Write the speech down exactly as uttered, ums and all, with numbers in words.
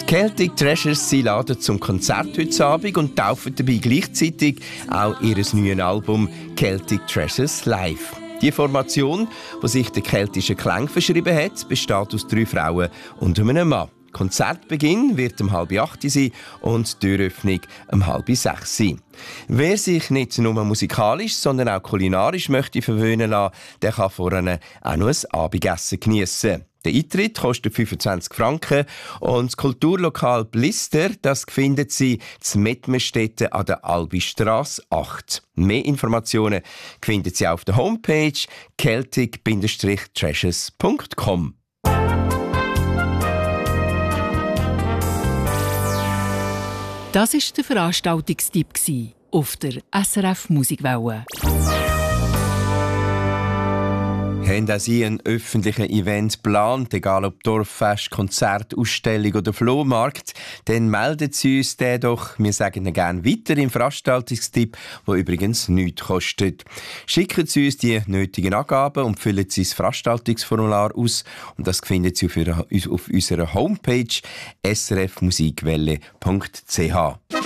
Celtic Treasures sie laden zum Konzert heute Abend und taufen dabei gleichzeitig auch ihr neues Album Celtic Treasures Live. Die Formation, die sich der keltischen Klang verschrieben hat, besteht aus drei Frauen und einem Mann. Konzertbeginn wird um halb acht sein und die Türöffnung um halb sechs sein. Wer sich nicht nur musikalisch, sondern auch kulinarisch möchte verwöhnen lassen, der kann vorne auch noch ein Abendessen geniessen. Der Eintritt kostet fünfundzwanzig Franken und das Kulturlokal Blister, das findet Sie in Mettmerstetten an der Albistrasse acht. Mehr Informationen finden Sie auf der Homepage celtic treasures punkt com. Das war der Veranstaltungstipp auf der S R F Musikwelle. Haben auch Sie einen öffentlichen Event geplant, egal ob Dorffest, Konzert, Ausstellung oder Flohmarkt, dann melden Sie uns den doch. Wir sagen Ihnen gerne weiter im Veranstaltungstipp, der übrigens nichts kostet. Schicken Sie uns die nötigen Angaben und füllen Sie das Veranstaltungsformular aus. Und das finden Sie auf unserer Homepage s r f musikwelle punkt c h.